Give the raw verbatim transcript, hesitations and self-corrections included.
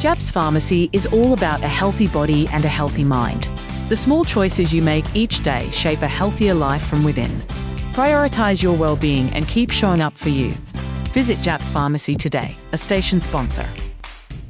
Japs Pharmacy is all about a healthy body and a healthy mind. The small choices you make each day shape a healthier life from within. Prioritize your well-being and keep showing up for you. Visit Japs Pharmacy today, a station sponsor.